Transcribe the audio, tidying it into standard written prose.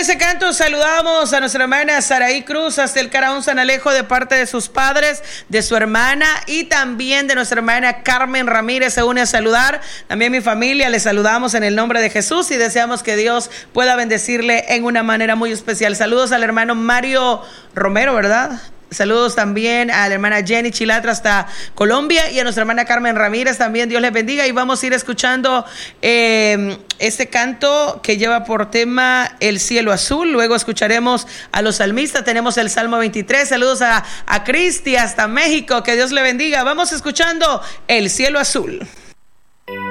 ese canto saludamos a nuestra hermana Saraí Cruz hasta el Caraón San Alejo de parte de sus padres, de su hermana y también de nuestra hermana Carmen Ramírez se une a saludar. También mi familia, le saludamos en el nombre de Jesús y deseamos que Dios pueda bendecirle en una manera muy especial. Saludos al hermano Mario Romero, ¿verdad? Saludos también a la hermana Jenny Chilatra hasta Colombia y a nuestra hermana Carmen Ramírez también. Dios les bendiga y vamos a ir escuchando este canto que lleva por tema El Cielo Azul. Luego escucharemos a los salmistas. Tenemos el Salmo 23. Saludos a Cristi hasta México. Que Dios le bendiga. Vamos escuchando El Cielo Azul.